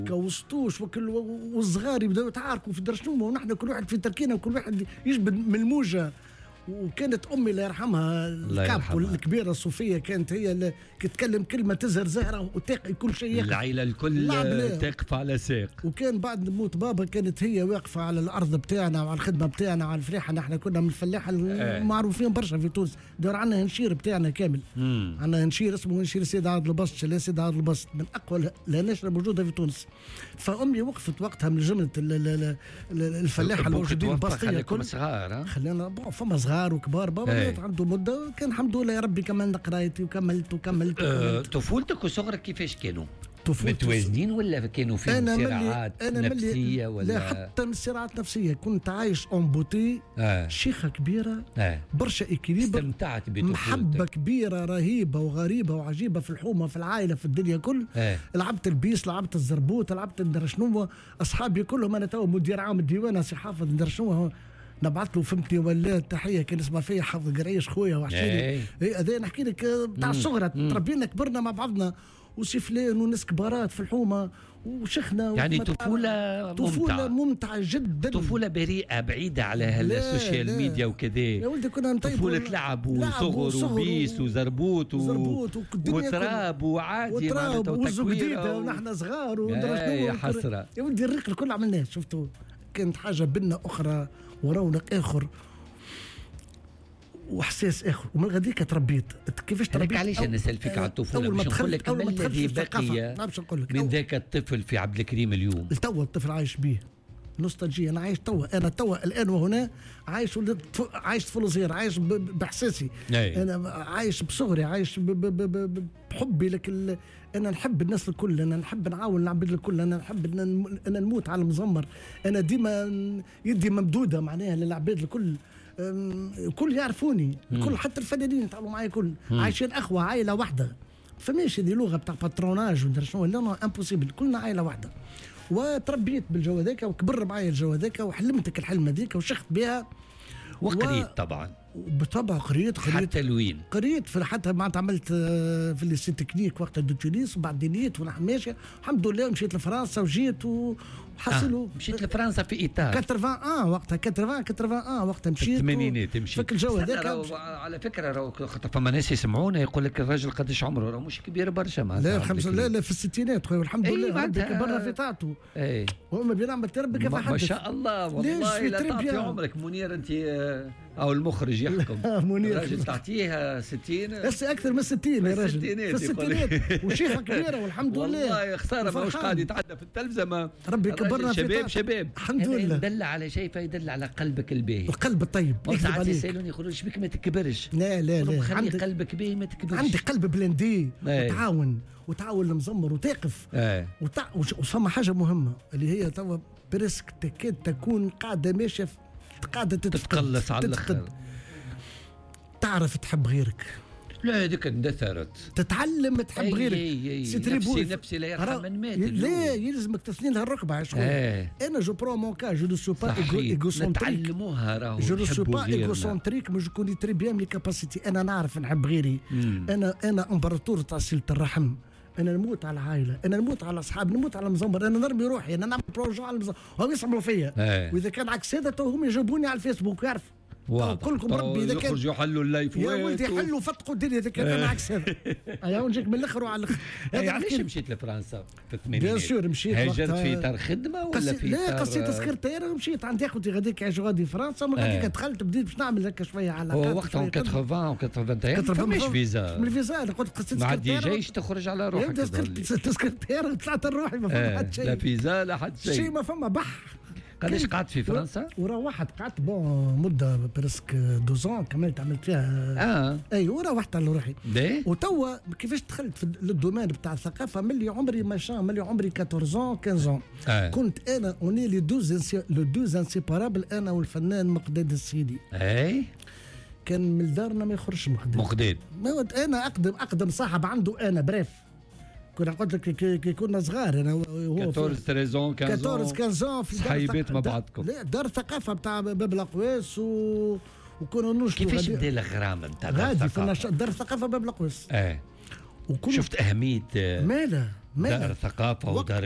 وسطوش والصغار يبداو يتعاركوا في درشنومه، ونحن كل واحد في تركينا وكل واحد يجبد من الموجه. وكانت امي الله يرحمها الكابو الكبيره صوفيه، كانت هي اللي تتكلم كلمه تزهر زهره وتاقي كل شيء يقف. العائله الكل تقف على ساق. وكان بعد موت بابا كانت هي واقفه على الارض بتاعنا وعلى الخدمه بتاعنا وعلى الفريحه. نحن كنا من الفلاحه المعروفين برشا في تونس، دار عندنا هنشير بتاعنا كامل. عندنا هنشير اسمه هنشير سيد عبد البسط، لا سيد عبد البسط من اقوى الهناشره موجوده في تونس. فامي وقفت وقتها من جمله الفلاحه الموجودين البسطيه الكل. خلينا فما صغار وكبار. بابا عنده مده، كان الحمد لله يا ربي كملنا قرايتي وكملت. طفولتك وصغرك كيفاش كانوا؟ متوازنين ولا كانوا في صراعات نفسيه ولا؟ لا حتى من صراعات نفسيه. كنت عايش اونبوتي شيخه كبيره برشا اكيليبر. استمتعت بطفولتك. محبه كبيره رهيبه وغريبه وعجيبه في الحومه في العائله في الدنيا كل. لعبت البيس، لعبت الزربوط، لعبت ندر شنو. اصحابي كلهم انا تو مدير عام الديوان سي حافظ ندر شنو، نبعث له فهمتني ولا تحيه كان اسمها فيا حافظ قريش خويا وحشيني. هذا نحكي لك بتاع الصغرى، تربينا كبرنا مع بعضنا وسي فلان وناس كبارات في الحومه وشخنا. يعني طفوله ممتعه جدا، طفوله بريئه بعيده على السوشيال ميديا وكذا. يا ولدي كنا طفوله لعب وصغر وبيس وزربوت وتراب وعادي معناتها وتكويره ونحن صغار يا حسره. يا ولدي الريق الكل عملناه شفتوا. كانت حاجه بنا اخرى ورونق اخر واحساس اخر. ومن غاديك تربيت. كيفاش تربيت؟ علاش انا نسال فيك على الطفوله باش نقول لك ما الذي بقي من ذاك الطفل في عبد الكريم اليوم. التو الطفل عايش به نوستالجيا. انا عايش توا الان وهنا عايش طفل صغير، عايش باحساسي. انا عايش بصغري، عايش بحبي لك انا نحب الناس الكل، انا نحب نعاون العباد الكل، انا نحب انا نموت على المزمر. انا ديما يدي ممدوده معناها للعباد الكل. الكل يعرفوني، الكل حتى الفنانين يتعاملوا معايا كل عايشين اخوه عائله واحده. فماش هذه لغه بتاع باتروناج وندير شنو، لا امبوسيبل، كلنا عائله واحده. وتربيت بالجو هذاك وكبر معايا الجو هذاك وحلمتك الحلم هذيك وشخت بها. وقريت طبعا. بالطبع قريت حتى لوين؟ قريت حتى معناتها عملت في الليسي تكنيك وقت دو تونس، وبعدين نيت ونحن ماشي الحمد لله. مشيت لفرنسا وجيت وحصلوا. مشيت لفرنسا في اطار 81 وقتها 81 وقتها مشيت. الثمانينات مشيت. فك الجو هذاك. على فكره فما ناس يسمعونا يقول لك الراجل قداش عمره؟ راه مش كبير برشا معناتها. لا في الستينات خويا والحمد لله. ربي كبرنا في طاعته. وما بنعمل تربي كيف حدث. ما شاء الله والله. لا تعطي عمرك منير انت او المخرج يحكم. منير الراجل تعطيه 60 اكثر من 60 يا راجل في الستينات وشيخه كبيره والحمد لله. والله خساره ماهوش قاعد يتعدى في التلفزه. ما ربي كبرنا في شباب الحمد لله. يدل على شيء، فيدل على قلبك الباهي، القلب الطيب. ساعات يسالوني يقولوا ليش بك ما تكبرش؟ لا خلي قلبك باهي ما تكبرش. عندي قلب بلندي وتعاون المزمر وتقف. وفما حاجه مهمه اللي هي توا بريسك تكاد تكون قاعده ماشيه قاعده تتقلص على الاخر. تعرف تحب غيرك. لا هذيك اندثرت. تتعلم تحب غيرك. نفسي لا يرحم من مات. لا يلزمك تسنين هالركبه يا شويه. انا جو برو مون كا جو دو سو با ايغوسنتريك. نتعلموها راهو. جو دو سو با ايغوسنتريك، مو جو كوني تري بيان لي كاباسيتي. انا نعرف نحب غيري. انا امبراطور تاع صله الرحم. انا نموت على عائله، انا نموت على اصحاب، نموت على مزمر، انا نرمي روحي، انا نعمل بروجي على المزمر، هم يسمعوا فيا. واذا كان عكس هذا تو هم يجاوبوني على الفيسبوك يعرفوا. كلكم ربي اذا كان يخرجوا يحلوا اللايف. يا ولدي حلوا فتقوا الدنيا اذا كان انا عكس هذا. ايا ونجيك من الاخر وعلى الاخر. علاش مشيت لفرنسا في الثمانينات؟ بيان سور مشيت. هاجرت في اطار خدمه ولا في لا قصيت سكرتير ومشيت عندي اخوتي غاديك يعيشوا غادي فرنسا. من غاديك دخلت بديت باش نعمل هكا شويه على هو وقتها 80 و فماش فيزا. من الفيزا انا قلت قصيت سكرتير. ما عندي جيش تخرج على روحك. سكرتير وطلعت لروحي ما فما حد شيء. لا فيزا لا حد شيء. ما فما بح. قداش قعدت في فرنسا؟ وروحت قعدت مده برسك 12 كملت عملت فيها. وروحت على روحي. وتوا كيفاش دخلت في الدومين بتاع الثقافه ملي عمري ملي عمري 14 15. كنت انا اوني لو دوز انسيبارابل انا والفنان مقداد السيدي. كان من دارنا ما يخرجش مقداد. انا اقدم صاحب عنده انا بريف. كنا قلت لك كي كنا صغار انا وهو 14 15 في صحيبات مع بعضكم. لا دار الثقافه بتاع باب القويس وكنا نشرو. كيفاش بدا الغرام نتاع غادي في دار الثقافه باب القويس. شفت اهميه مالا دار الثقافه ودار